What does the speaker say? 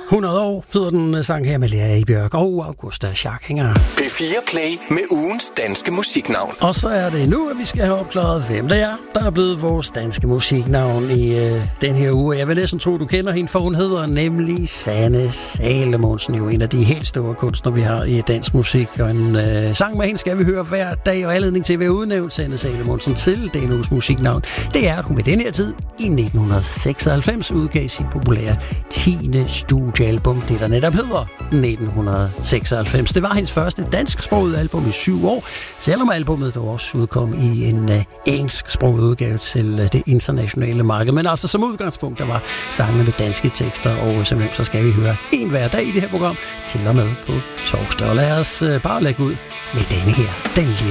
100 år hedder den sang her med Lea Bjørk og Augusta Scharchinger. P4 Play med ugens danske musiknavn. Og så er det nu, at vi skal have opklaret, hvem det er, der er blevet vores danske musiknavn i den her uge. Jeg vil næsten tro, du kender hende, for hun hedder nemlig Sanne Salomonsen, jo en af de helt store kunstnere, vi har i dansk musik. Og en sang med hende skal vi høre hver dag, og anledning til at være udnævnt Sanne Salomonsen til denne uges musiknavn. Det er, at hun ved den her tid i 1996 udgav sit populære 10. studiealbum, det der netop hedder 1996. Det var hendes første dansksprogede album i 7 år, selvom albumet dog også udkom i en engelsksproget udgave til det internationale marked. Men altså som udgangspunkt, der var sangene med danske tekster, og simpelthen så skal vi høre en hver dag i det her program, til og med på torsdag. Og lad os bare lægge ud med denne her, den lille